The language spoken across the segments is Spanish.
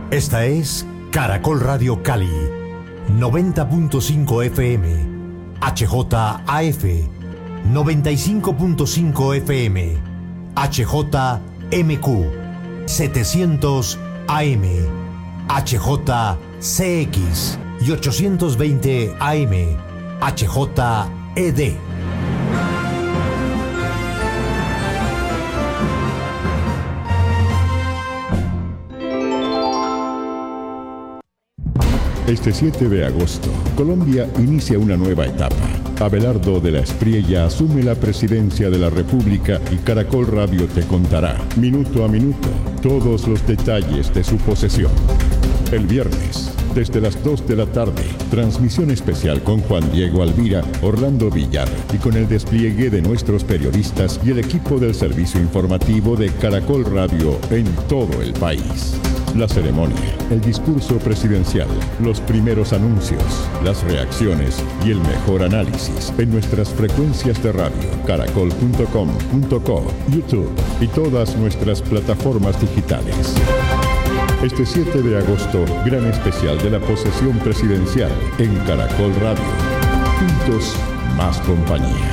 Esta es Caracol Radio Cali, 90.5 FM, HJAF, 95.5 FM, HJMQ, 700 AM, HJCX y 820 AM, HJED. Este 7 de agosto, Colombia inicia una nueva etapa. Abelardo de la Espriella asume la presidencia de la República y Caracol Radio te contará, minuto a minuto, todos los detalles de su posesión. El viernes, desde las 2 de la tarde, transmisión especial con Juan Diego Alvira, Orlando Villar y con el despliegue de nuestros periodistas y el equipo del servicio informativo de Caracol Radio en todo el país. La ceremonia, el discurso presidencial, los primeros anuncios, las reacciones y el mejor análisis en nuestras frecuencias de radio, caracol.com.co, YouTube y todas nuestras plataformas digitales. Este 7 de agosto, gran especial de la posesión presidencial en Caracol Radio. Juntos, más compañía.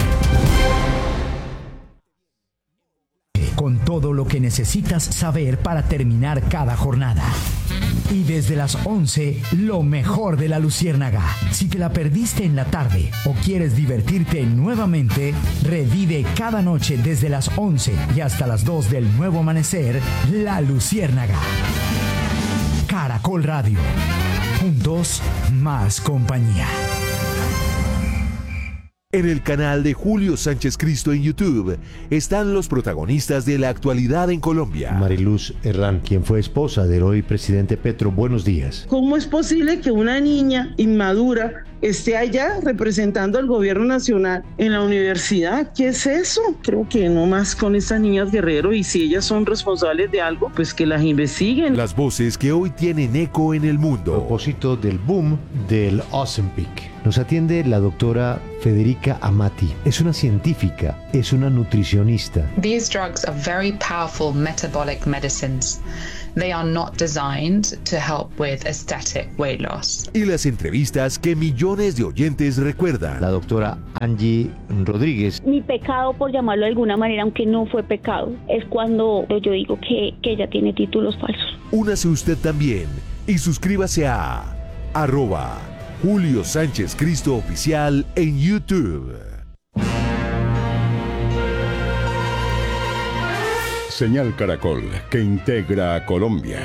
Con todo lo que necesitas saber para terminar cada jornada. Y desde las 11, lo mejor de La Luciérnaga. Si te la perdiste en la tarde o quieres divertirte nuevamente, revive cada noche desde las 11 y hasta las 2 del nuevo amanecer, La Luciérnaga. Caracol Radio. Juntos, más compañía. En el canal de Julio Sánchez Cristo en YouTube están los protagonistas de la actualidad en Colombia. Mariluz Herrán, quien fue esposa del hoy presidente Petro, buenos días. ¿Cómo es posible que una niña inmadura esté allá representando al gobierno nacional en la universidad? ¿Qué es eso? Creo que no más con estas niñas Guerrero, y si ellas son responsables de algo, pues que las investiguen. Las voces que hoy tienen eco en el mundo. A propósito del boom del Ozempic, nos atiende la doctora Federica Amati. Es una científica, es una nutricionista. These drugs are very powerful metabolic medicines. They are not designed to help with aesthetic weight loss. Y las entrevistas que millones de oyentes recuerdan. La doctora Angie Rodríguez. Mi pecado, por llamarlo de alguna manera, aunque no fue pecado, es cuando yo digo que ella tiene títulos falsos. Únase usted también y suscríbase a @Julio Sánchez Cristo Oficial en YouTube. Señal Caracol, que integra a Colombia.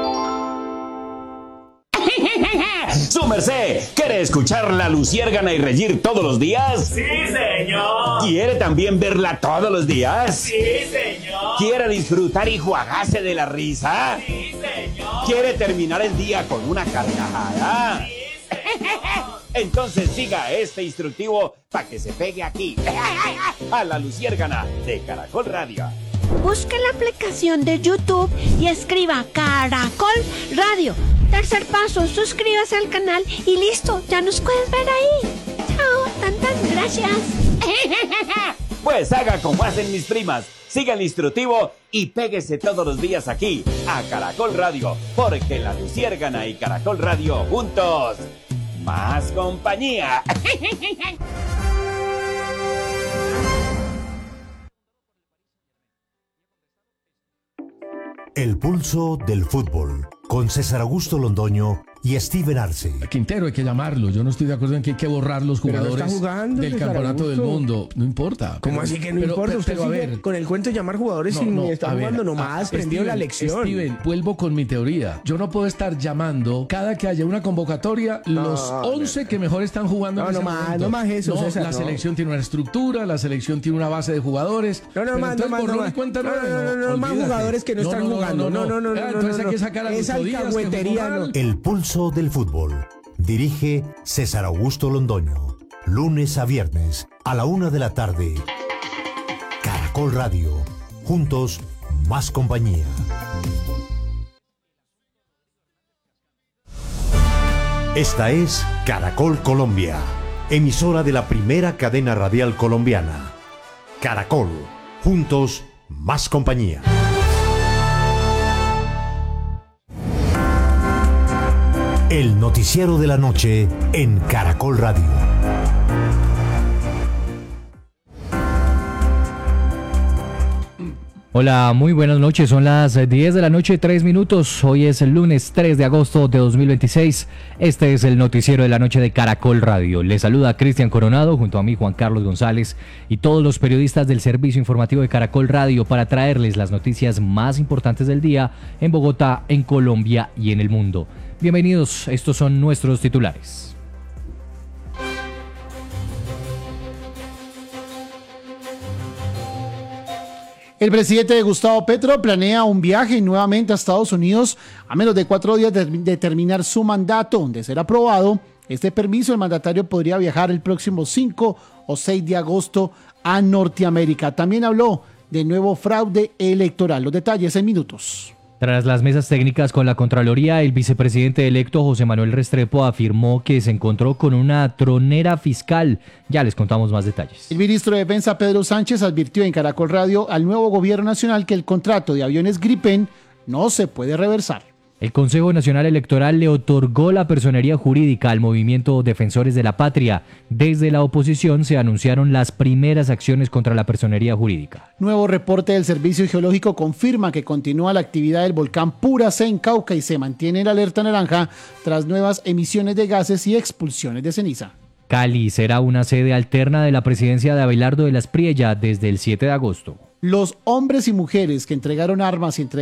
¡Su merced! ¿Quiere escuchar La Luciérgana y reír todos los días? ¡Sí, señor! ¿Quiere también verla todos los días? ¡Sí, señor! ¿Quiere disfrutar y jugarse de la risa? ¡Sí, señor! ¿Quiere terminar el día con una carcajada? ¡Sí, señor! Entonces siga este instructivo para que se pegue aquí, a La Luciérgana de Caracol Radio. Busque la aplicación de YouTube y escriba Caracol Radio. Tercer paso, suscríbase al canal y listo, ya nos puedes ver ahí. Chao, tantas gracias. Pues haga como hacen mis primas, siga el instructivo y péguese todos los días aquí, a Caracol Radio, porque La Luciérgana y Caracol Radio juntos, más compañía. El pulso del fútbol, con César Augusto Londoño y Steven Arce. Quintero hay que llamarlo. Yo no estoy de acuerdo en que hay que borrar los jugadores del campeonato del mundo. No importa. ¿Cómo así que no importa? Usted pero a ver, con el cuento de llamar jugadores y ni está jugando nomás, aprendió la lección. Steven, vuelvo con mi teoría. Yo no puedo estar llamando cada que haya una convocatoria los 11 que mejor están jugando. No más eso, César. La selección tiene una estructura, la selección tiene una base de jugadores. No más jugadores que no están jugando. No. Entonces hay que sacar a esa alcahuetería. El pulso del fútbol. Dirige César Augusto Londoño. Lunes a viernes a la 1 de la tarde. Caracol Radio. Juntos, más compañía. Esta es Caracol Colombia, emisora de la primera cadena radial colombiana. Caracol. Juntos, más compañía. El noticiero de la noche en Caracol Radio. Hola, muy buenas noches. Son las 10 de la noche, 3 minutos. Hoy es el lunes 3 de agosto de 2026. Este es el noticiero de la noche de Caracol Radio. Les saluda Cristian Coronado junto a mí, Juan Carlos González, y todos los periodistas del servicio informativo de Caracol Radio para traerles las noticias más importantes del día en Bogotá, en Colombia y en el mundo. Bienvenidos, estos son nuestros titulares. El presidente Gustavo Petro planea un viaje nuevamente a Estados Unidos a menos de 4 días de terminar su mandato. De ser aprobado este permiso, el mandatario podría viajar el próximo 5 o 6 de agosto a Norteamérica. También habló de nuevo fraude electoral. Los detalles en minutos. Tras las mesas técnicas con la Contraloría, el vicepresidente electo José Manuel Restrepo afirmó que se encontró con una tronera fiscal. Ya les contamos más detalles. El ministro de Defensa Pedro Sánchez advirtió en Caracol Radio al nuevo gobierno nacional que el contrato de aviones Gripen no se puede reversar. El Consejo Nacional Electoral le otorgó la personería jurídica al movimiento Defensores de la Patria. Desde la oposición se anunciaron las primeras acciones contra la personería jurídica. Nuevo reporte del Servicio Geológico confirma que continúa la actividad del volcán Puracé en Cauca y se mantiene en alerta naranja tras nuevas emisiones de gases y expulsiones de ceniza. Cali será una sede alterna de la presidencia de Abelardo de la Espriella desde el 7 de agosto. Los hombres y mujeres que entregaron armas y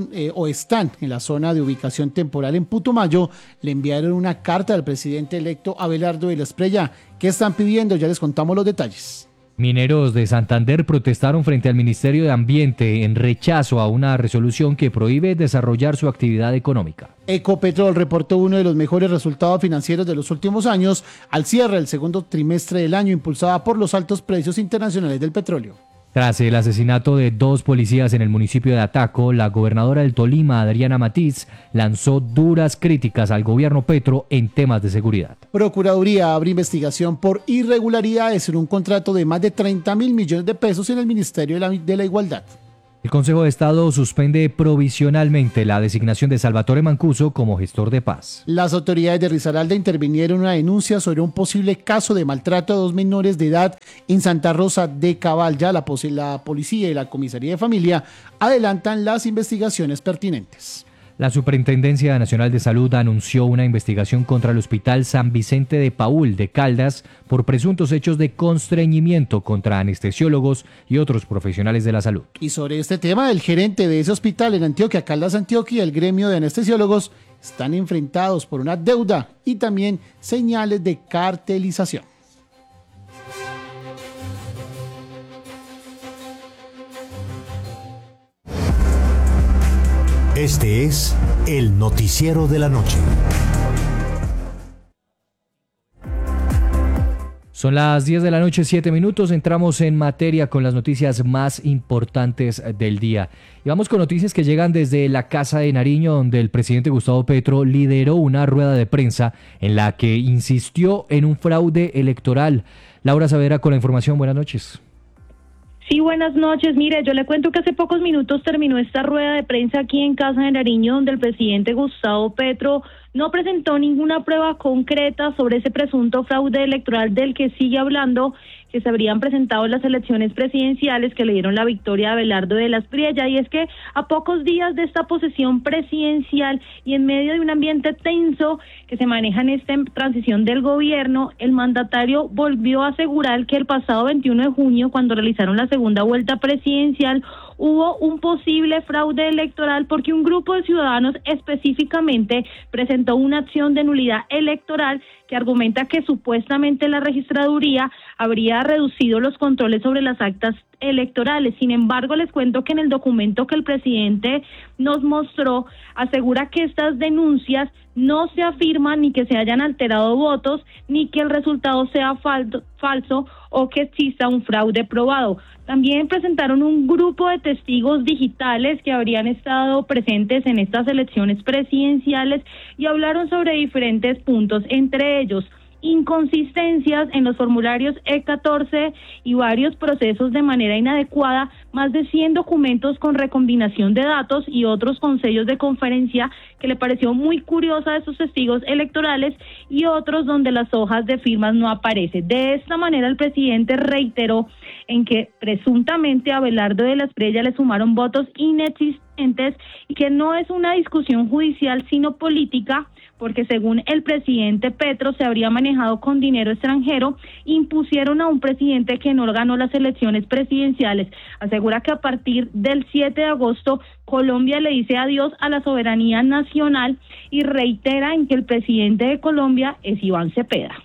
o están en la zona de ubicación temporal en Putumayo le enviaron una carta al presidente electo Abelardo de la Espriella. ¿Qué están pidiendo? Ya les contamos los detalles. Mineros de Santander protestaron frente al Ministerio de Ambiente en rechazo a una resolución que prohíbe desarrollar su actividad económica. Ecopetrol reportó uno de los mejores resultados financieros de los últimos años al cierre del segundo trimestre del año, impulsada por los altos precios internacionales del petróleo. Tras el asesinato de 2 policías en el municipio de Ataco, la gobernadora del Tolima, Adriana Matiz, lanzó duras críticas al gobierno Petro en temas de seguridad. Procuraduría abre investigación por irregularidades en un contrato de más de 30.000 millones de pesos en el Ministerio de la Igualdad. El Consejo de Estado suspende provisionalmente la designación de Salvatore Mancuso como gestor de paz. Las autoridades de Risaralda intervinieron en una denuncia sobre un posible caso de maltrato a 2 menores de edad en Santa Rosa de Cabal. Ya la policía y la comisaría de familia adelantan las investigaciones pertinentes. La Superintendencia Nacional de Salud anunció una investigación contra el Hospital San Vicente de Paúl de Caldas por presuntos hechos de constreñimiento contra anestesiólogos y otros profesionales de la salud. Y sobre este tema, el gerente de ese hospital en Antioquia, Caldas Antioquia, y el gremio de anestesiólogos están enfrentados por una deuda y también señales de cartelización. Este es el noticiero de la noche. Son las 10 de la noche, 7 minutos. Entramos en materia con las noticias más importantes del día. Y vamos con noticias que llegan desde la Casa de Nariño, donde el presidente Gustavo Petro lideró una rueda de prensa en la que insistió en un fraude electoral. Laura Saavedra con la información. Buenas noches. Sí, buenas noches. Mire, yo le cuento que hace pocos minutos terminó esta rueda de prensa aquí en Casa de Nariño, donde el presidente Gustavo Petro no presentó ninguna prueba concreta sobre ese presunto fraude electoral del que sigue hablando, que se habrían presentado en las elecciones presidenciales que le dieron la victoria a Abelardo de la Espriella. Y es que a pocos días de esta posesión presidencial y en medio de un ambiente tenso que se maneja en esta transición del gobierno, el mandatario volvió a asegurar que el pasado 21 de junio, cuando realizaron la segunda vuelta presidencial, hubo un posible fraude electoral porque un grupo de ciudadanos específicamente presentó una acción de nulidad electoral que argumenta que supuestamente la registraduría habría reducido los controles sobre las actas electorales. Sin embargo, les cuento que en el documento que el presidente nos mostró, asegura que estas denuncias no se afirman ni que se hayan alterado votos, ni que el resultado sea falso o que exista un fraude probado. También presentaron un grupo de testigos digitales que habrían estado presentes en estas elecciones presidenciales y hablaron sobre diferentes puntos, entre ellos inconsistencias en los formularios E14 y varios procesos de manera inadecuada, más de 100 documentos con recombinación de datos y otros con sellos de conferencia que le pareció muy curiosa de sus testigos electorales y otros donde las hojas de firmas no aparecen. De esta manera el presidente reiteró en que presuntamente a Abelardo de la Espriella le sumaron votos inexistentes y que no es una discusión judicial sino política, porque según el presidente Petro se habría manejado con dinero extranjero, impusieron a un presidente que no ganó las elecciones presidenciales. Asegura que a partir del 7 de agosto Colombia le dice adiós a la soberanía nacional y reitera en que el presidente de Colombia es Iván Cepeda.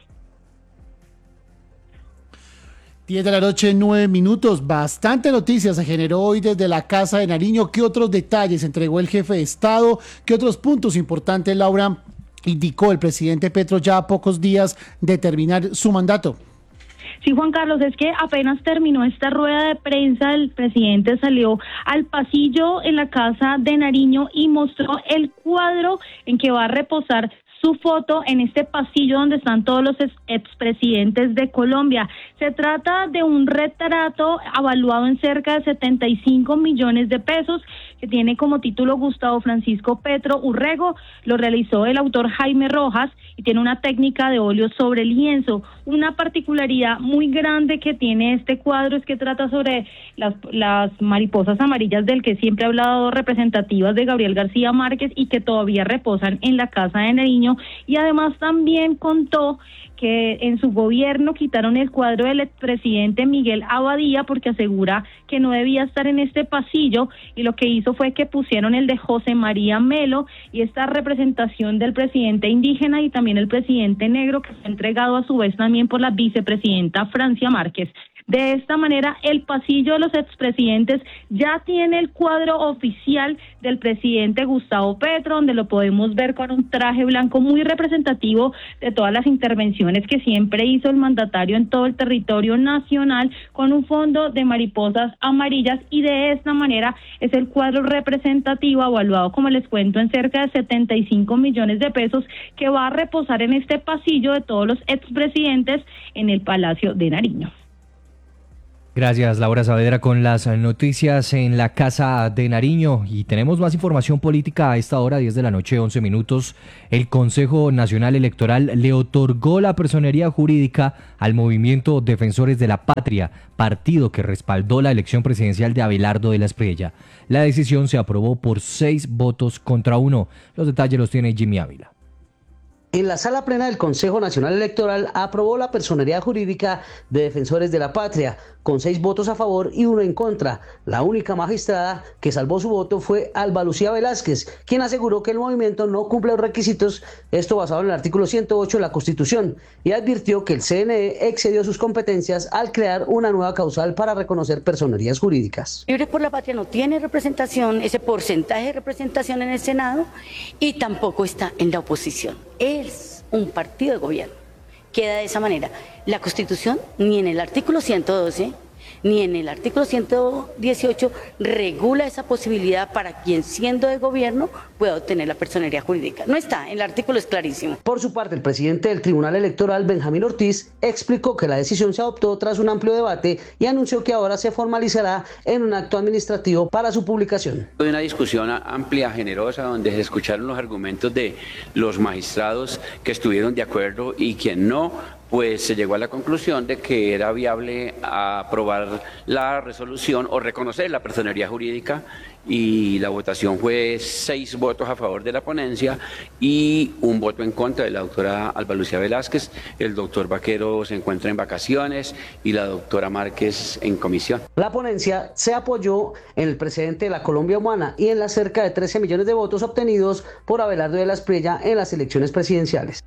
10 de la noche, 9 minutos. Bastante noticias se generó hoy desde la Casa de Nariño. ¿Qué otros detalles entregó el jefe de Estado? ¿Qué otros puntos importantes, Laura, indicó el presidente Petro ya a pocos días de terminar su mandato? Sí, Juan Carlos, es que apenas terminó esta rueda de prensa, el presidente salió al pasillo en la Casa de Nariño y mostró el cuadro en que va a reposar su foto en este pasillo donde están todos los expresidentes de Colombia. Se trata de un retrato evaluado en cerca de 75 millones de pesos que tiene como título Gustavo Francisco Petro Urrego. Lo realizó el autor Jaime Rojas y tiene una técnica de óleo sobre lienzo. Una particularidad muy grande que tiene este cuadro es que trata sobre las mariposas amarillas del que siempre ha hablado, representativas de Gabriel García Márquez y que todavía reposan en la Casa de Nariño. Y además también contó que en su gobierno quitaron el cuadro del expresidente Miguel Abadía porque asegura que no debía estar en este pasillo, y lo que hizo fue que pusieron el de José María Melo y esta representación del presidente indígena y también el presidente negro, que fue entregado a su vez también por la vicepresidenta Francia Márquez. De esta manera, el pasillo de los expresidentes ya tiene el cuadro oficial del presidente Gustavo Petro, donde lo podemos ver con un traje blanco muy representativo de todas las intervenciones que siempre hizo el mandatario en todo el territorio nacional, con un fondo de mariposas amarillas, y de esta manera es el cuadro representativo evaluado, como les cuento, en cerca de 75 millones de pesos que va a reposar en este pasillo de todos los expresidentes en el Palacio de Nariño. Gracias, Laura Saavedra, con las noticias en la Casa de Nariño. Y tenemos más información política a esta hora, 10 de la noche, 11 minutos. El Consejo Nacional Electoral le otorgó la personería jurídica al Movimiento Defensores de la Patria, partido que respaldó la elección presidencial de Abelardo de la Espriella. La decisión se aprobó por 6 votos contra 1. Los detalles los tiene Jimmy Ávila. En la sala plena del Consejo Nacional Electoral aprobó la personería jurídica de Defensores de la Patria, con 6 votos a favor y 1 en contra. La única magistrada que salvó su voto fue Alba Lucía Velázquez, quien aseguró que el movimiento no cumple los requisitos, esto basado en el artículo 108 de la Constitución, y advirtió que el CNE excedió sus competencias al crear una nueva causal para reconocer personerías jurídicas. Libres por la Patria no tiene representación, ese porcentaje de representación en el Senado, y tampoco está en la oposición. Es un partido de gobierno. Queda de esa manera. La Constitución, ni en el artículo 112, ni en el artículo 118, regula esa posibilidad para quien, siendo de gobierno, pueda obtener la personería jurídica. No está, el artículo es clarísimo. Por su parte, el presidente del Tribunal Electoral, Benjamín Ortiz, explicó que la decisión se adoptó tras un amplio debate y anunció que ahora se formalizará en un acto administrativo para su publicación. Fue una discusión amplia, generosa, donde se escucharon los argumentos de los magistrados que estuvieron de acuerdo y quien no, pues se llegó a la conclusión de que era viable aprobar la resolución o reconocer la personería jurídica, y la votación fue 6 votos a favor de la ponencia y 1 voto en contra de la doctora Alba Lucía Velázquez. El doctor Vaquero se encuentra en vacaciones y la doctora Márquez en comisión. La ponencia se apoyó en el presidente de la Colombia Humana y en las cerca de 13 millones de votos obtenidos por Abelardo de la Espriella en las elecciones presidenciales.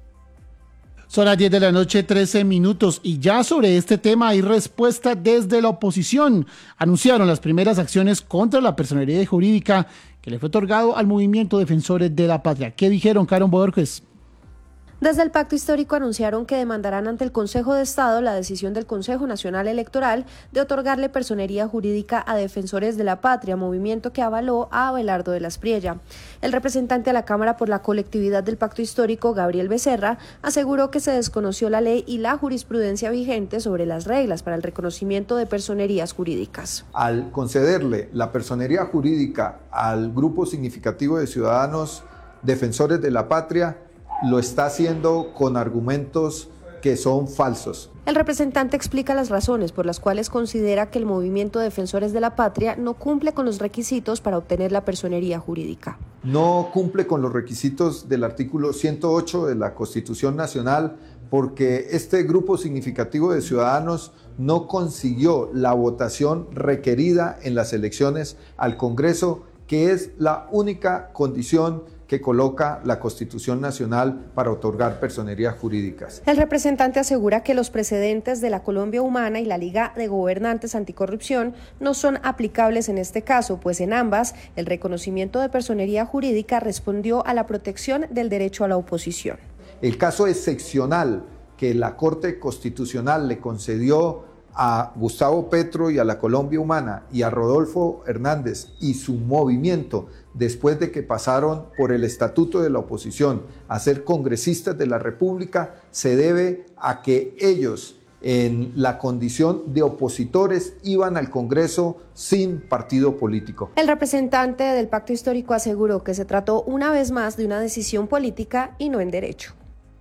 Son las 10 de la noche, 13 minutos, y ya sobre este tema hay respuesta desde la oposición. Anunciaron las primeras acciones contra la personería jurídica que le fue otorgado al Movimiento Defensores de la Patria. ¿Qué dijeron, Karen Borges? Desde el Pacto Histórico anunciaron que demandarán ante el Consejo de Estado la decisión del Consejo Nacional Electoral de otorgarle personería jurídica a Defensores de la Patria, movimiento que avaló a Abelardo de la Espriella. El representante a la Cámara por la colectividad del Pacto Histórico, Gabriel Becerra, aseguró que se desconoció la ley y la jurisprudencia vigente sobre las reglas para el reconocimiento de personerías jurídicas. Al concederle la personería jurídica al grupo significativo de ciudadanos Defensores de la Patria, lo está haciendo con argumentos que son falsos. El representante explica las razones por las cuales considera que el movimiento Defensores de la Patria no cumple con los requisitos para obtener la personería jurídica. No cumple con los requisitos del artículo 108 de la Constitución Nacional porque este grupo significativo de ciudadanos no consiguió la votación requerida en las elecciones al Congreso, que es la única condición que coloca la Constitución Nacional para otorgar personerías jurídicas. El representante asegura que los precedentes de la Colombia Humana y la Liga de Gobernantes Anticorrupción no son aplicables en este caso, pues en ambas el reconocimiento de personería jurídica respondió a la protección del derecho a la oposición. El caso excepcional que la Corte Constitucional le concedió a Gustavo Petro y a la Colombia Humana y a Rodolfo Hernández y su movimiento después de que pasaron por el Estatuto de la Oposición a ser congresistas de la República, se debe a que ellos, en la condición de opositores, iban al Congreso sin partido político. El representante del Pacto Histórico aseguró que se trató una vez más de una decisión política y no en derecho.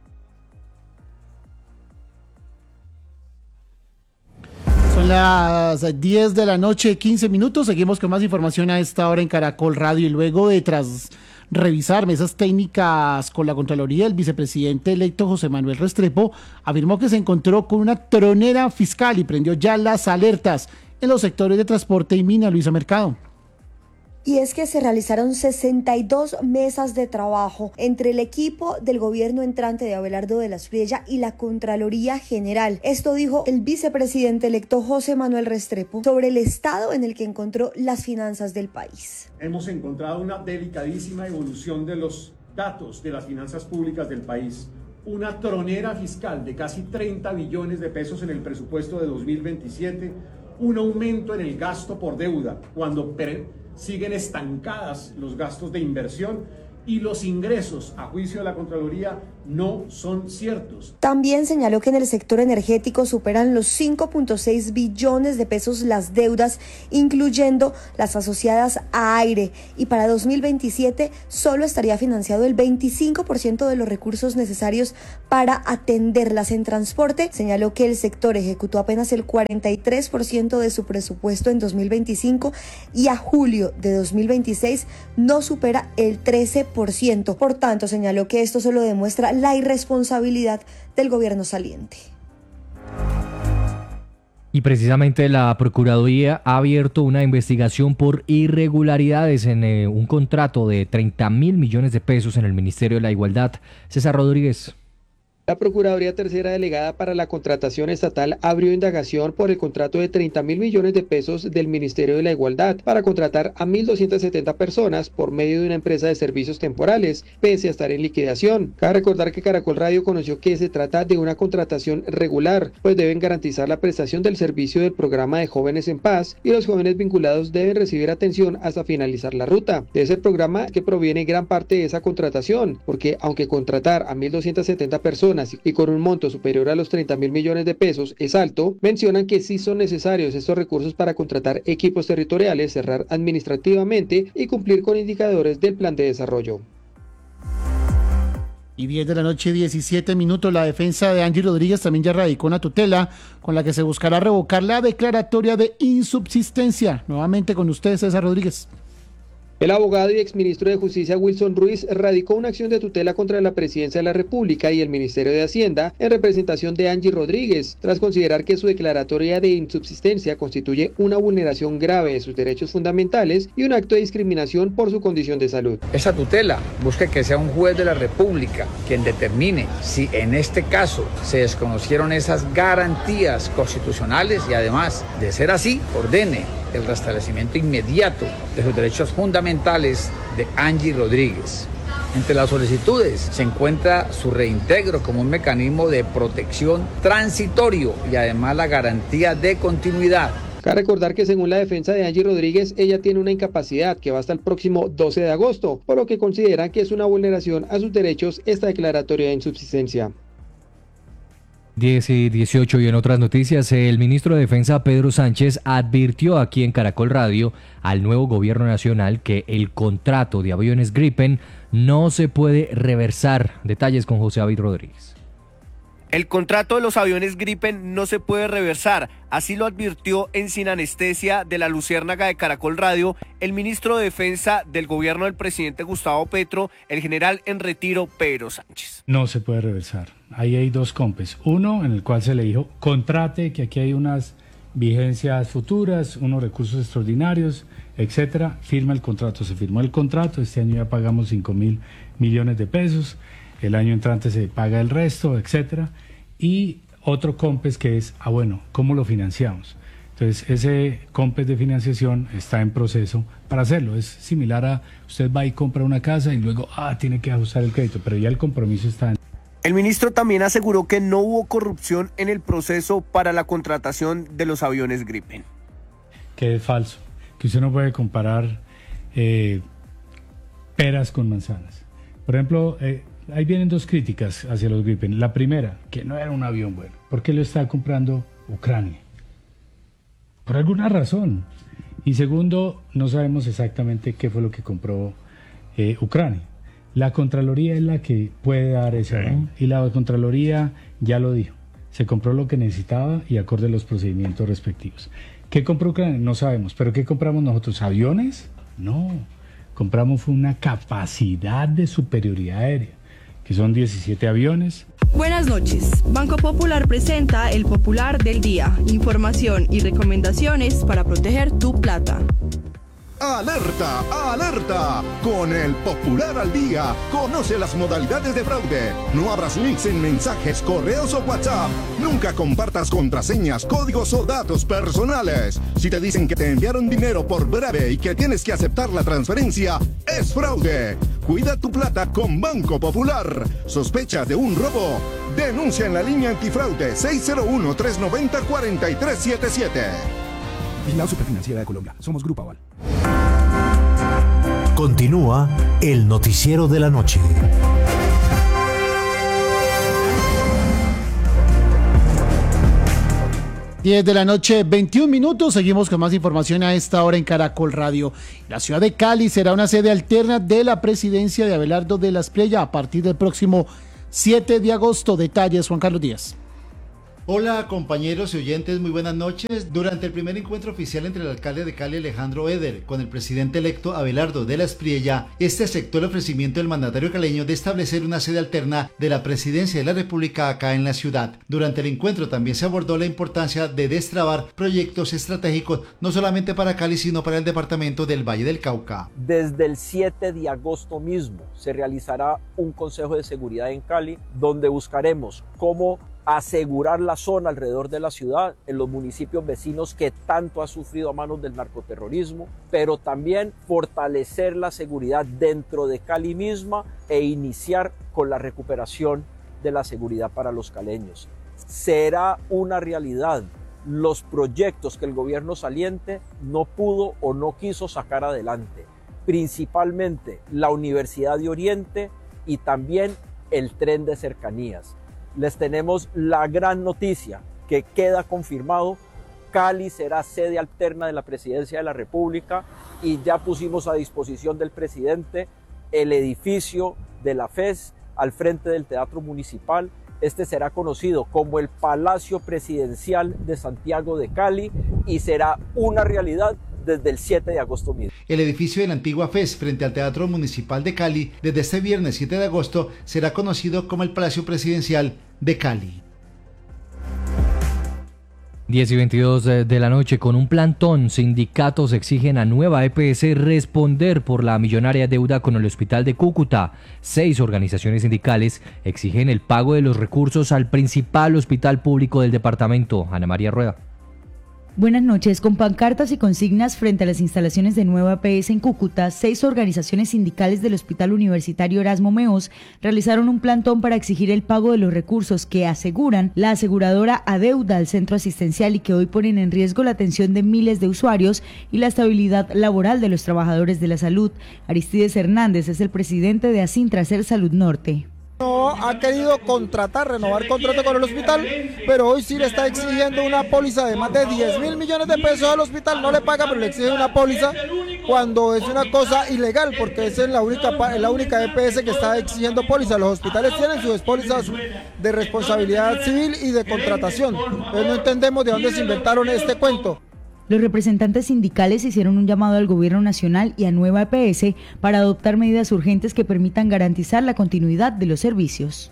Son las 10 de la noche, 15 minutos. Seguimos con más información a esta hora en Caracol Radio. Y luego de tras revisar mesas técnicas con la Contraloría, el vicepresidente electo José Manuel Restrepo afirmó que se encontró con una tronera fiscal y prendió ya las alertas en los sectores de transporte y mina. Luisa Mercado. Y es que se realizaron 62 mesas de trabajo entre el equipo del gobierno entrante de Abelardo de la Espriella y la Contraloría General. Esto dijo el vicepresidente electo José Manuel Restrepo sobre el estado en el que encontró las finanzas del país. Hemos encontrado una delicadísima evolución de los datos de las finanzas públicas del país. Una tronera fiscal de casi 30 billones de pesos en el presupuesto de 2027, un aumento en el gasto por deuda, cuando siguen estancadas los gastos de inversión y los ingresos, a juicio de la Contraloría, no son ciertos. También señaló que en el sector energético superan los 5.6 billones de pesos las deudas, incluyendo las asociadas a aire, y para 2027 solo estaría financiado el 25% de los recursos necesarios para atenderlas. En transporte, señaló que el sector ejecutó apenas el 43% de su presupuesto en 2025 y a julio de 2026 no supera el 13%. Por tanto, señaló que esto solo demuestra la irresponsabilidad del gobierno saliente. Y precisamente la Procuraduría ha abierto una investigación por irregularidades en un contrato de 30.000 millones de pesos en el Ministerio de la Igualdad. César Rodríguez. La Procuraduría Tercera Delegada para la Contratación Estatal abrió indagación por el contrato de 30.000 millones de pesos del Ministerio de la Igualdad para contratar a 1.270 personas por medio de una empresa de servicios temporales, pese a estar en liquidación. Cabe recordar que Caracol Radio conoció que se trata de una contratación regular, pues deben garantizar la prestación del servicio del programa de Jóvenes en Paz y los jóvenes vinculados deben recibir atención hasta finalizar la ruta. Es el programa que proviene gran parte de esa contratación, porque aunque contratar a 1.270 personas y con un monto superior a los 30.000 millones de pesos es alto, mencionan que sí son necesarios estos recursos para contratar equipos territoriales, cerrar administrativamente y cumplir con indicadores del plan de desarrollo. Y 10 de la noche, 17 minutos, la defensa de Angie Rodríguez también ya radicó una tutela con la que se buscará revocar la declaratoria de insubsistencia. Nuevamente con ustedes, César Rodríguez. El abogado y exministro de Justicia Wilson Ruiz radicó una acción de tutela contra la Presidencia de la República y el Ministerio de Hacienda en representación de Angie Rodríguez, tras considerar que su declaratoria de insubsistencia constituye una vulneración grave de sus derechos fundamentales y un acto de discriminación por su condición de salud. Esa tutela busca que sea un juez de la República quien determine si en este caso se desconocieron esas garantías constitucionales y además, de ser así, ordene el restablecimiento inmediato de los derechos fundamentales de Angie Rodríguez. Entre las solicitudes se encuentra su reintegro como un mecanismo de protección transitorio y además la garantía de continuidad. Cabe recordar que según la defensa de Angie Rodríguez, ella tiene una incapacidad que va hasta el próximo 12 de agosto, por lo que consideran que es una vulneración a sus derechos esta declaratoria de insubsistencia. 10 y 18 y en otras noticias, el ministro de Defensa Pedro Sánchez advirtió aquí en Caracol Radio al nuevo gobierno nacional que el contrato de aviones Gripen no se puede reversar. Detalles con José David Rodríguez. El contrato de los aviones Gripen no se puede reversar, así lo advirtió en Sin Anestesia de la Luciérnaga de Caracol Radio el ministro de Defensa del gobierno del presidente Gustavo Petro, el general en retiro Pedro Sánchez. No se puede reversar. Ahí hay dos compes. Uno en el cual se le dijo, contrate, que aquí hay unas vigencias futuras, unos recursos extraordinarios, etcétera. Firma el contrato. Se firmó el contrato. Este año ya pagamos 5.000 millones de pesos. El año entrante se paga el resto, etcétera. Y otro COMPES que es, bueno, ¿cómo lo financiamos? Entonces, ese COMPES de financiación está en proceso para hacerlo. Es similar a, usted va y compra una casa y luego, tiene que ajustar el crédito, pero ya el compromiso está. El ministro también aseguró que no hubo corrupción en el proceso para la contratación de los aviones Gripen. Que es falso, que usted no puede comparar peras con manzanas. Por ejemplo, ahí vienen dos críticas hacia los Gripen. La primera, que no era un avión bueno. ¿Por qué lo está comprando Ucrania? Por alguna razón. Y segundo, no sabemos exactamente qué fue lo que compró Ucrania. La Contraloría es la que puede dar ese aval. Y la Contraloría ya lo dijo. Se compró lo que necesitaba y acorde a los procedimientos respectivos. ¿Qué compró Ucrania? No sabemos. ¿Pero qué compramos nosotros? ¿Aviones? No. Compramos una capacidad de superioridad aérea, que son 17 aviones. Buenas noches. Banco Popular presenta el Popular del Día. Información y recomendaciones para proteger tu plata. ¡Alerta! ¡Alerta! Con el Popular al Día, conoce las modalidades de fraude. No abras links en mensajes, correos o WhatsApp. Nunca compartas contraseñas, códigos o datos personales. Si te dicen que te enviaron dinero por breve y que tienes que aceptar la transferencia, es fraude. Cuida tu plata con Banco Popular. ¿Sospechas de un robo? Denuncia en la línea antifraude 601-390-4377. Vigilado Superfinanciera de Colombia. Somos Grupo Aval. Continúa el noticiero de la noche. 10 de la noche, 21 minutos. Seguimos con más información a esta hora en Caracol Radio. La ciudad de Cali será una sede alterna de la presidencia de Abelardo de la Espriella a partir del próximo 7 de agosto. Detalles, Juan Carlos Díaz. Hola compañeros y oyentes, muy buenas noches. Durante el primer encuentro oficial entre el alcalde de Cali, Alejandro Eder, con el presidente electo Abelardo de la Espriella, este aceptó el ofrecimiento del mandatario caleño de establecer una sede alterna de la presidencia de la República acá en la ciudad. Durante el encuentro también se abordó la importancia de destrabar proyectos estratégicos, no solamente para Cali, sino para el departamento del Valle del Cauca. Desde el 7 de agosto mismo se realizará un Consejo de Seguridad en Cali, donde buscaremos cómo asegurar la zona alrededor de la ciudad, en los municipios vecinos que tanto ha sufrido a manos del narcoterrorismo, pero también fortalecer la seguridad dentro de Cali misma e iniciar con la recuperación de la seguridad para los caleños. Será una realidad los proyectos que el gobierno saliente no pudo o no quiso sacar adelante, principalmente la Universidad de Oriente y también el tren de cercanías. Les tenemos la gran noticia que queda confirmado: Cali será sede alterna de la presidencia de la República y ya pusimos a disposición del presidente el edificio de la FES al frente del Teatro Municipal. Este será conocido como el Palacio Presidencial de Santiago de Cali y será una realidad desde el 7 de agosto mismo. El edificio de la antigua FES frente al Teatro Municipal de Cali, desde este viernes 7 de agosto, será conocido como el Palacio Presidencial de Cali. 10 y 22 de la noche, con un plantón, sindicatos exigen a Nueva EPS responder por la millonaria deuda con el Hospital de Cúcuta. 6 organizaciones sindicales exigen el pago de los recursos al principal hospital público del departamento. Ana María Rueda. Buenas noches. Con pancartas y consignas frente a las instalaciones de Nueva EPS en Cúcuta, 6 organizaciones sindicales del Hospital Universitario Erasmo Meos realizaron un plantón para exigir el pago de los recursos que, aseguran, la aseguradora adeuda al centro asistencial y que hoy ponen en riesgo la atención de miles de usuarios y la estabilidad laboral de los trabajadores de la salud. Aristides Hernández es el presidente de Asintracer Salud Norte. No ha querido renovar contrato con el hospital, pero hoy sí le está exigiendo una póliza de más de 10.000 millones de pesos al hospital. No le paga, pero le exige una póliza cuando es una cosa ilegal, porque esa es la única EPS que está exigiendo póliza. Los hospitales tienen sus pólizas de responsabilidad civil y de contratación. Entonces no entendemos de dónde se inventaron este cuento. Los representantes sindicales hicieron un llamado al gobierno nacional y a Nueva EPS para adoptar medidas urgentes que permitan garantizar la continuidad de los servicios.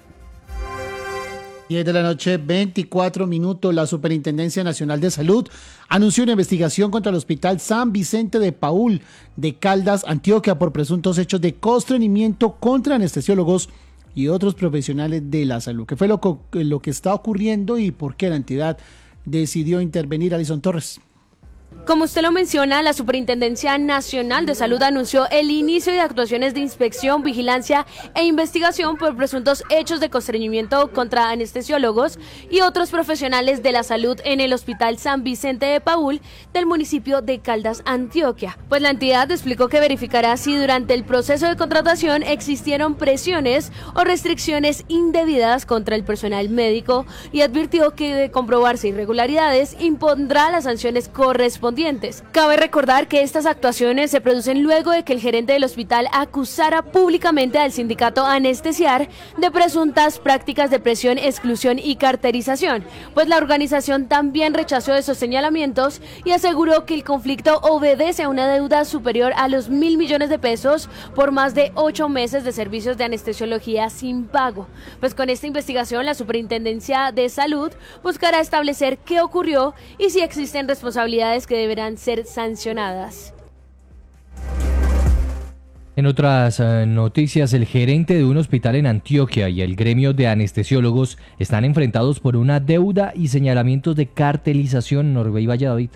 10 de la noche, 24 minutos. La Superintendencia Nacional de Salud anunció una investigación contra el Hospital San Vicente de Paúl de Caldas, Antioquia, por presuntos hechos de constreñimiento contra anestesiólogos y otros profesionales de la salud. ¿Qué fue lo que está ocurriendo y por qué la entidad decidió intervenir? Alison Torres. Como usted lo menciona, la Superintendencia Nacional de Salud anunció el inicio de actuaciones de inspección, vigilancia e investigación por presuntos hechos de constreñimiento contra anestesiólogos y otros profesionales de la salud en el Hospital San Vicente de Paúl del municipio de Caldas, Antioquia. Pues la entidad explicó que verificará si durante el proceso de contratación existieron presiones o restricciones indebidas contra el personal médico y advirtió que de comprobarse irregularidades impondrá las sanciones correspondientes. Cabe recordar que estas actuaciones se producen luego de que el gerente del hospital acusara públicamente al sindicato Anestesiar de presuntas prácticas de presión, exclusión y carterización, pues la organización también rechazó esos señalamientos y aseguró que el conflicto obedece a una deuda superior a los 1.000 millones de pesos por más de 8 meses de servicios de anestesiología sin pago. Pues con esta investigación la Superintendencia de Salud buscará establecer qué ocurrió y si existen responsabilidades que deberán ser sancionadas. En otras noticias, el gerente de un hospital en Antioquia y el gremio de anestesiólogos están enfrentados por una deuda y señalamientos de cartelización. Norbey Valladolid.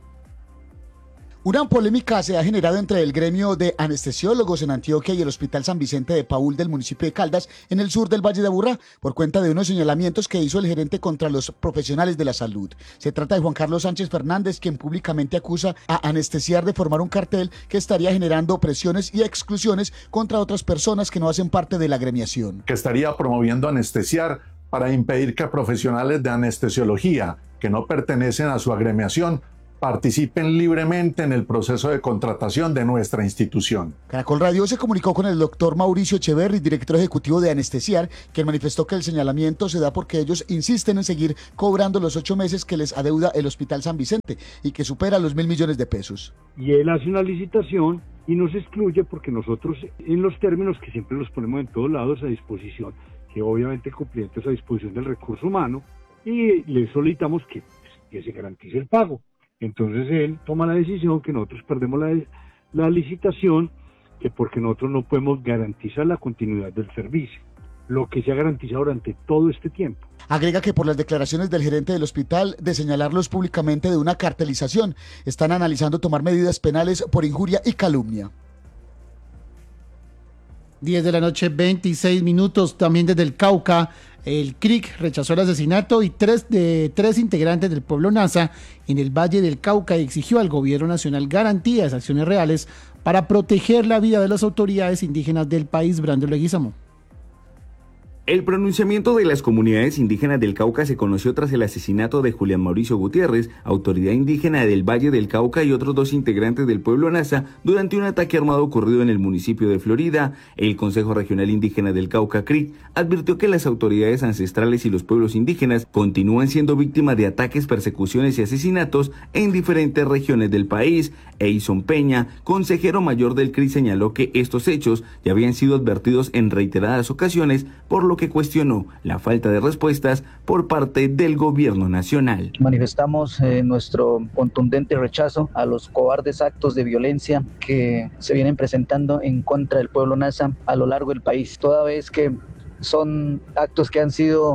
Una polémica se ha generado entre el gremio de anestesiólogos en Antioquia y el Hospital San Vicente de Paúl del municipio de Caldas, en el sur del Valle de Aburrá, por cuenta de unos señalamientos que hizo el gerente contra los profesionales de la salud. Se trata de Juan Carlos Sánchez Fernández, quien públicamente acusa a Anestesiar de formar un cartel que estaría generando presiones y exclusiones contra otras personas que no hacen parte de la gremiación. Que estaría promoviendo Anestesiar para impedir que profesionales de anestesiología que no pertenecen a su agremiación participen libremente en el proceso de contratación de nuestra institución. Caracol Radio se comunicó con el doctor Mauricio Echeverri, director ejecutivo de Anestesiar, quien manifestó que el señalamiento se da porque ellos insisten en seguir cobrando los 8 meses que les adeuda el Hospital San Vicente y que supera los 1.000 millones de pesos. Y él hace una licitación y nos excluye porque nosotros, en los términos que siempre los ponemos en todos lados a disposición, que obviamente el cumplimiento es a disposición del recurso humano, y le solicitamos que se garantice el pago. Entonces él toma la decisión que nosotros perdemos la licitación, que porque nosotros no podemos garantizar la continuidad del servicio, lo que se ha garantizado durante todo este tiempo. Agrega que por las declaraciones del gerente del hospital de señalarlos públicamente de una cartelización, están analizando tomar medidas penales por injuria y calumnia. 10 de la noche, 26 minutos, también desde el Cauca. El CRIC rechazó el asesinato de tres integrantes del pueblo Nasa en el Valle del Cauca y exigió al gobierno nacional garantías, acciones reales para proteger la vida de las autoridades indígenas del país. Brando Leguizamo. El pronunciamiento de las comunidades indígenas del Cauca se conoció tras el asesinato de Julián Mauricio Gutiérrez, autoridad indígena del Valle del Cauca, y otros 2 integrantes del pueblo Nasa durante un ataque armado ocurrido en el municipio de Florida. El Consejo Regional Indígena del Cauca, CRIC, advirtió que las autoridades ancestrales y los pueblos indígenas continúan siendo víctimas de ataques, persecuciones y asesinatos en diferentes regiones del país. Eison Peña, consejero mayor del CRIC, señaló que estos hechos ya habían sido advertidos en reiteradas ocasiones, por lo que cuestionó la falta de respuestas por parte del gobierno nacional. Manifestamos nuestro contundente rechazo a los cobardes actos de violencia que se vienen presentando en contra del pueblo Nasa a lo largo del país, toda vez que son actos que han sido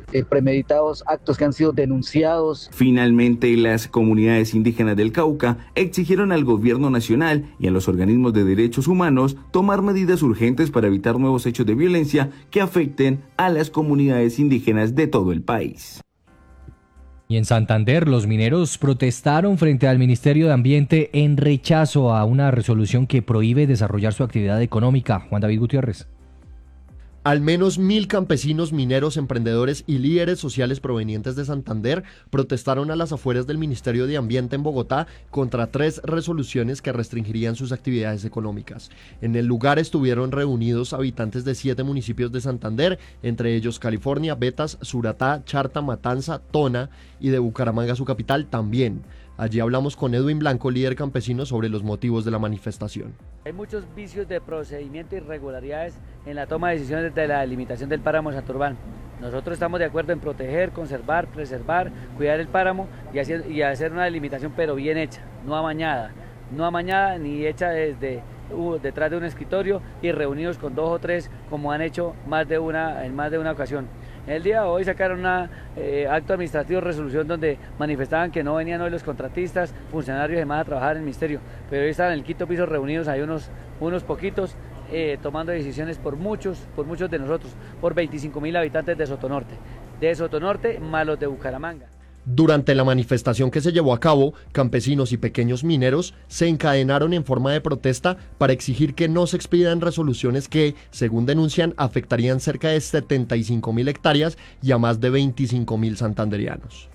premeditados, actos que han sido denunciados. Finalmente, las comunidades indígenas del Cauca exigieron al gobierno nacional y a los organismos de derechos humanos tomar medidas urgentes para evitar nuevos hechos de violencia que afecten a las comunidades indígenas de todo el país. Y en Santander, los mineros protestaron frente al Ministerio de Ambiente en rechazo a una resolución que prohíbe desarrollar su actividad económica. Juan David Gutiérrez. Al menos 1.000 campesinos, mineros, emprendedores y líderes sociales provenientes de Santander protestaron a las afueras del Ministerio de Ambiente en Bogotá contra 3 resoluciones que restringirían sus actividades económicas. En el lugar estuvieron reunidos habitantes de 7 municipios de Santander, entre ellos California, Betas, Suratá, Charta, Matanza, Tona y de Bucaramanga, su capital, también. Allí hablamos con Edwin Blanco, líder campesino, sobre los motivos de la manifestación. Hay muchos vicios de procedimiento y irregularidades en la toma de decisiones de la delimitación del páramo Santurbán. Nosotros estamos de acuerdo en proteger, conservar, preservar, cuidar el páramo y hacer una delimitación pero bien hecha, no amañada ni hecha detrás de un escritorio y reunidos con 2 o 3 como han hecho en más de una ocasión. El día de hoy sacaron un acto administrativo de resolución donde manifestaban que no venían hoy los contratistas, funcionarios y demás a trabajar en el ministerio, pero hoy estaban en el 5º piso reunidos, hay unos poquitos tomando decisiones por muchos de nosotros, por 25.000 habitantes de Sotonorte más los de Bucaramanga. Durante la manifestación que se llevó a cabo, campesinos y pequeños mineros se encadenaron en forma de protesta para exigir que no se expidan resoluciones que, según denuncian, afectarían cerca de 75.000 hectáreas y a más de 25.000 santanderianos.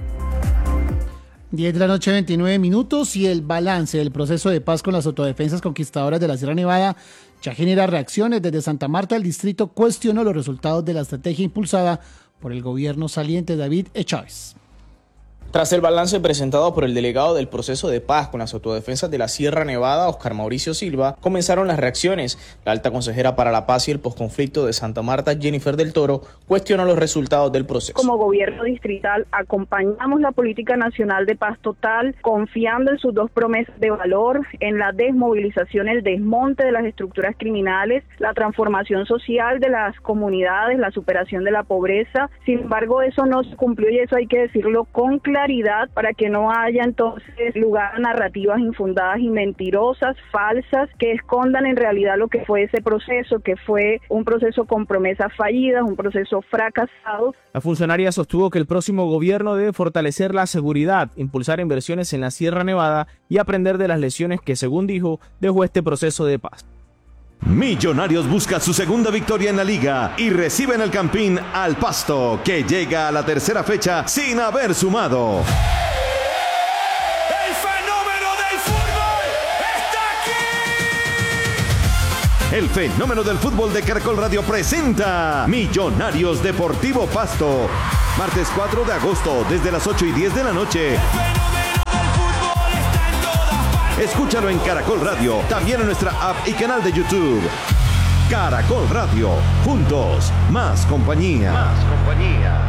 10 de la noche, 29 minutos, y el balance del proceso de paz con las autodefensas conquistadoras de la Sierra Nevada ya genera reacciones. Desde Santa Marta, el distrito cuestionó los resultados de la estrategia impulsada por el gobierno saliente David E. Chávez. Tras el balance presentado por el delegado del proceso de paz con las autodefensas de la Sierra Nevada, Oscar Mauricio Silva, comenzaron las reacciones. La alta consejera para la paz y el posconflicto de Santa Marta, Jennifer del Toro, cuestionó los resultados del proceso. Como gobierno distrital acompañamos la política nacional de paz total, confiando en sus 2 promesas de valor, en la desmovilización, el desmonte de las estructuras criminales, la transformación social de las comunidades, la superación de la pobreza. Sin embargo, eso no se cumplió y eso hay que decirlo con claridad para que no haya entonces lugar a narrativas infundadas y mentirosas, falsas, que escondan en realidad lo que fue ese proceso, que fue un proceso con promesas fallidas, un proceso fracasado. La funcionaria sostuvo que el próximo gobierno debe fortalecer la seguridad, impulsar inversiones en la Sierra Nevada y aprender de las lecciones que, según dijo, dejó este proceso de paz. Millonarios busca su segunda victoria en la liga y recibe en el Campín al Pasto, que llega a la 3ª fecha sin haber sumado. ¡El fenómeno del fútbol está aquí! El fenómeno del fútbol de Caracol Radio presenta Millonarios Deportivo Pasto. Martes 4 de agosto, desde las 8:10 de la noche. Escúchalo en Caracol Radio, también en nuestra app y canal de YouTube. Caracol Radio, juntos, más compañía. Más compañía.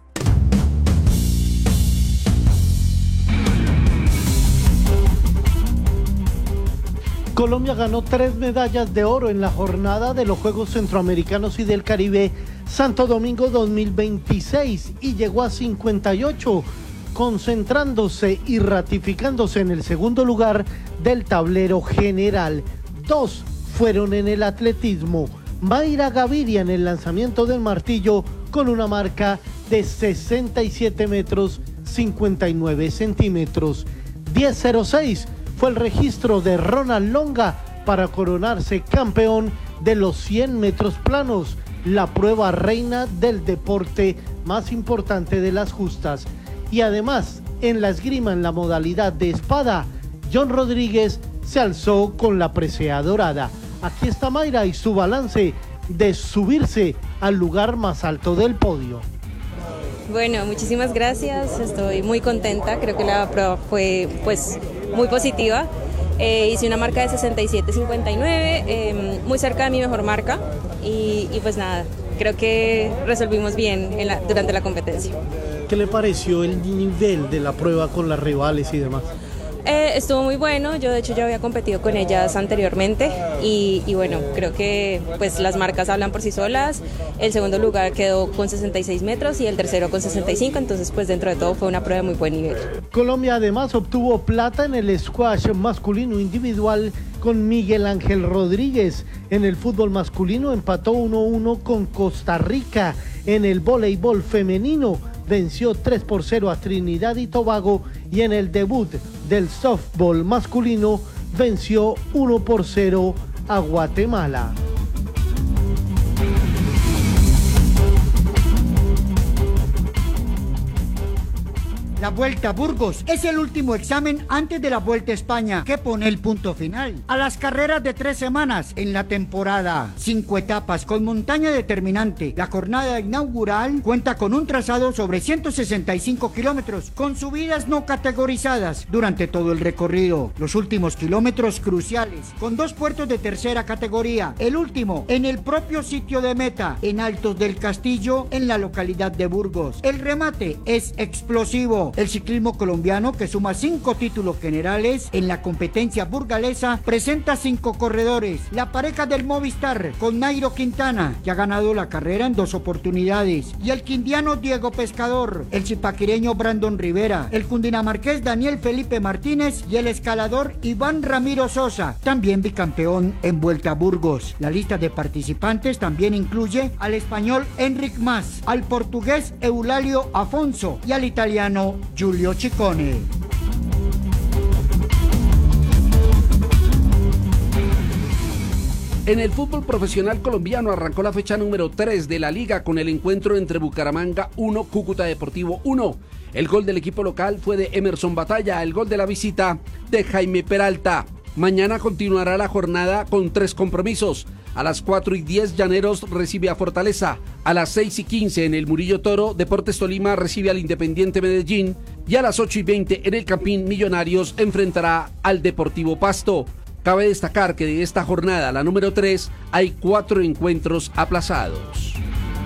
Colombia ganó 3 medallas de oro en la jornada de los Juegos Centroamericanos y del Caribe Santo Domingo 2026 y llegó a 58. Concentrándose y ratificándose en el segundo lugar del tablero general. 2 fueron en el atletismo. Mayra Gaviria en el lanzamiento del martillo con una marca de 67 metros 59 centímetros. 10.06 fue el registro de Ronald Longa para coronarse campeón de los 100 metros planos, la prueba reina del deporte más importante de las justas. Y además, en la esgrima en la modalidad de espada, John Rodríguez se alzó con la presea dorada. Aquí está Mayra y su balance de subirse al lugar más alto del podio. Bueno, muchísimas gracias, estoy muy contenta, creo que la prueba fue muy positiva. Hice una marca de 67.59, muy cerca de mi mejor marca y pues nada, creo que resolvimos bien durante la competencia. ¿Qué le pareció el nivel de la prueba con las rivales y demás? Estuvo muy bueno, yo de hecho ya había competido con ellas anteriormente y bueno, creo que pues las marcas hablan por sí solas. El segundo lugar quedó con 66 metros y el tercero con 65, entonces pues dentro de todo fue una prueba de muy buen nivel. Colombia además obtuvo plata en el squash masculino individual con Miguel Ángel Rodríguez. En el fútbol masculino empató 1-1 con Costa Rica. En el voleibol femenino venció 3-0 a Trinidad y Tobago, y en el debut del softball masculino venció 1-0 a Guatemala. La Vuelta a Burgos es el último examen antes de la Vuelta a España, que pone el punto final a las carreras de 3 semanas en la temporada. 5 etapas con montaña determinante. La jornada inaugural cuenta con un trazado sobre 165 kilómetros, con subidas no categorizadas durante todo el recorrido. Los últimos kilómetros cruciales, con 2 puertos de tercera categoría. El último en el propio sitio de meta, en Altos del Castillo, en la localidad de Burgos. El remate es explosivo. El ciclismo colombiano, que suma 5 títulos generales en la competencia burgalesa, presenta 5 corredores. La pareja del Movistar con Nairo Quintana, que ha ganado la carrera en 2 oportunidades, y el quindiano Diego Pescador, el zipaquireño Brandon Rivera, el cundinamarqués Daniel Felipe Martínez y el escalador Iván Ramiro Sosa, también bicampeón en Vuelta a Burgos. La lista de participantes también incluye al español Enric Mas, al portugués Eulalio Afonso y al italiano Giulio Ciccone. En el fútbol profesional colombiano arrancó la fecha número 3 de la liga con el encuentro entre Bucaramanga 1, Cúcuta Deportivo 1. El gol del equipo local fue de Emerson Batalla, el gol de la visita de Jaime Peralta. Mañana continuará la jornada con 3 compromisos. A las 4:10 Llaneros recibe a Fortaleza. A las 6:15 en el Murillo Toro, Deportes Tolima recibe al Independiente Medellín. Y a las 8:20 en el Campín, Millonarios enfrentará al Deportivo Pasto. Cabe destacar que de esta jornada, la número 3, hay 4 encuentros aplazados.